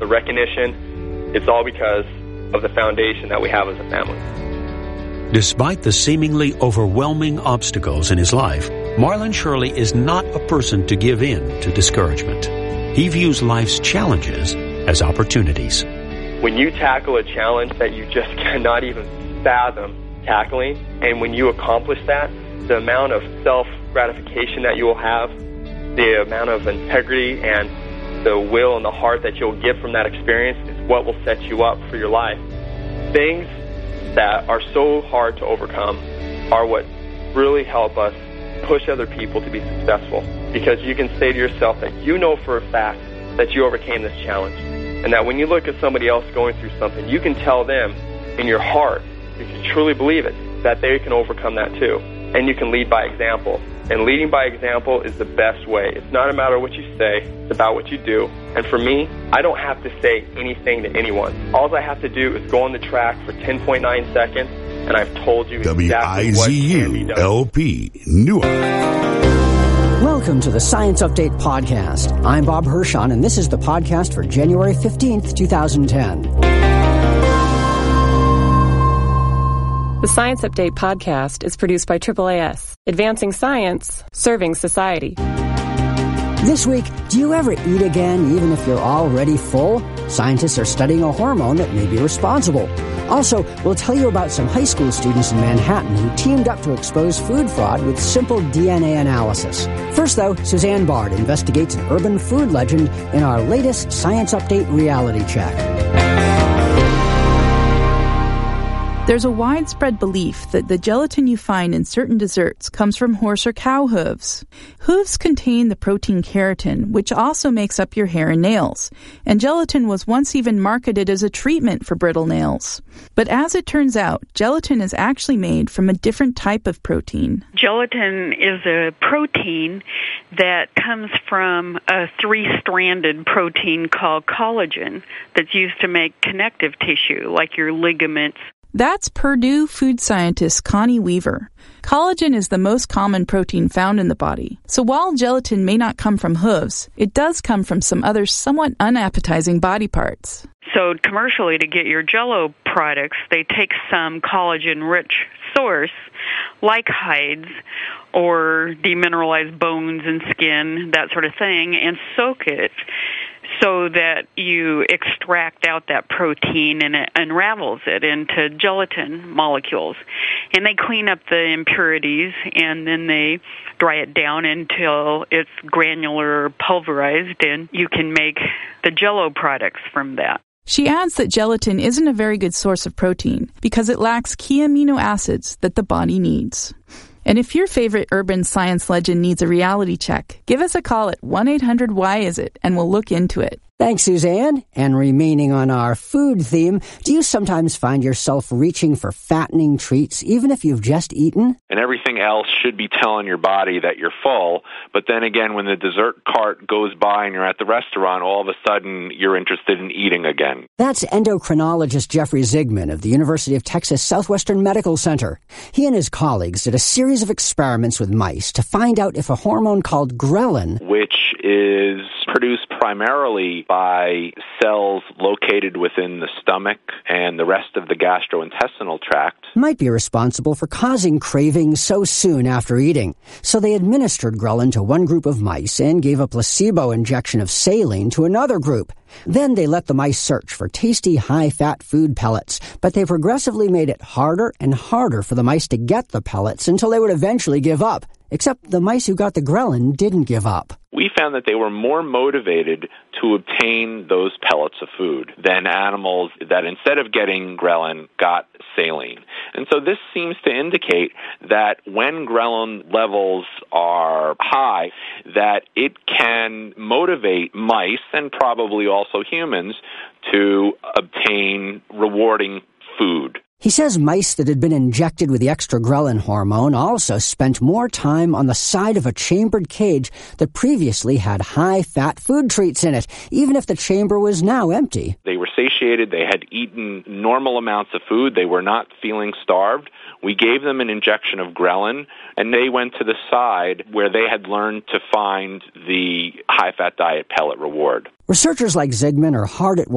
the recognition. It's all because of the foundation that we have as a family. Despite the seemingly overwhelming obstacles in his life, Marlon Shirley is not a person to give in to discouragement. He views life's challenges as opportunities. When you tackle a challenge that you just cannot even fathom tackling, and when you accomplish that, the amount of self-gratification that you will have, the amount of integrity and the will and the heart that you'll get from that experience is what will set you up for your life. Things that are so hard to overcome are what really help us push other people to be successful, because you can say to yourself that you know for a fact that you overcame this challenge, and that when you look at somebody else going through something, you can tell them in your heart, if you truly believe it, that they can overcome that too. And you can lead by example. And leading by example is the best way. It's not a matter of what you say, it's about what you do. And for me, I don't have to say anything to anyone. All I have to do is go on the track for 10.9 seconds, and I've told you exactly what can be done. WIZU-LP, Newark. Welcome to the Science Update Podcast. I'm Bob Hirschon, and this is the podcast for January 15th, 2010. The Science Update Podcast is produced by AAAS, advancing science, serving society. This week, do you ever eat again even if you're already full? Scientists are studying a hormone that may be responsible. Also, we'll tell you about some high school students in Manhattan who teamed up to expose food fraud with simple DNA analysis. First, though, Suzanne Bard investigates an urban food legend in our latest Science Update reality check. There's a widespread belief that the gelatin you find in certain desserts comes from horse or cow hooves. Hooves contain the protein keratin, which also makes up your hair and nails. And gelatin was once even marketed as a treatment for brittle nails. But as it turns out, gelatin is actually made from a different type of protein. Gelatin is a protein that comes from a three-stranded protein called collagen that's used to make connective tissue, like your ligaments. That's Purdue food scientist Connie Weaver. Collagen is the most common protein found in the body. So while gelatin may not come from hooves, it does come from some other somewhat unappetizing body parts. So commercially, to get your Jell-O products, they take some collagen-rich source, like hides or demineralized bones and skin, that sort of thing, and soak it so that you extract out that protein and it unravels it into gelatin molecules. And they clean up the impurities, and then they dry it down until it's granular or pulverized, and you can make the Jell-O products from that. She adds that gelatin isn't a very good source of protein because it lacks key amino acids that the body needs. And if your favorite urban science legend needs a reality check, give us a call at 1-800-WHY-IS-IT, and we'll look into it. Thanks, Suzanne. And remaining on our food theme, do you sometimes find yourself reaching for fattening treats even if you've just eaten? And everything else should be telling your body that you're full. But then again, when the dessert cart goes by and you're at the restaurant, all of a sudden you're interested in eating again. That's endocrinologist Jeffrey Ziegman of the University of Texas Southwestern Medical Center. He and his colleagues did a series of experiments with mice to find out if a hormone called ghrelin, which is produced primarily by cells located within the stomach and the rest of the gastrointestinal tract, might be responsible for causing cravings so soon after eating. So they administered ghrelin to one group of mice and gave a placebo injection of saline to another group. Then they let the mice search for tasty, high-fat food pellets, but they progressively made it harder and harder for the mice to get the pellets until they would eventually give up. Except the mice who got the ghrelin didn't give up. We found that they were more motivated to obtain those pellets of food than animals that instead of getting ghrelin got saline. And so this seems to indicate that when ghrelin levels are high, that it can motivate mice and probably also humans to obtain rewarding food. He says mice that had been injected with the extra ghrelin hormone also spent more time on the side of a chambered cage that previously had high-fat food treats in it, even if the chamber was now empty. They were satiated. They had eaten normal amounts of food. They were not feeling starved. We gave them an injection of ghrelin, and they went to the side where they had learned to find the high-fat diet pellet reward. Researchers like Ziegman are hard at